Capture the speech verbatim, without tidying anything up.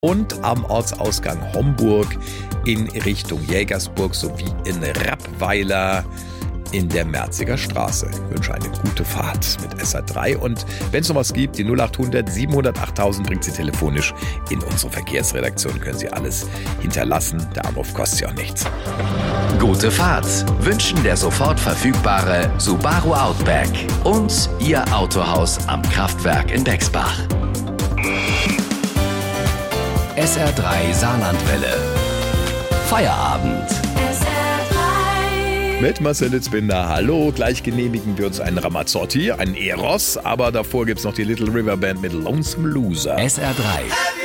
und am Ortsausgang Homburg in Richtung Jägersburg sowie in Rappweiler in der Merziger Straße. Ich wünsche eine gute Fahrt mit S R drei und wenn es noch was gibt, die null acht hundert siebenhundert achttausend bringt Sie telefonisch in unsere Verkehrsredaktion. Können Sie alles hinterlassen, der Anruf kostet ja auch nichts. Gute Fahrt wünschen der sofort verfügbare Subaru Outback und Ihr Autohaus am Kraftwerk in Bexbach. S R drei Saarlandwelle. Feierabend. Mit Marcel Litzbinder, hallo, gleich genehmigen wir uns einen Ramazzotti, einen Eros, aber davor gibt's noch die Little River Band mit Lonesome Loser. S R drei.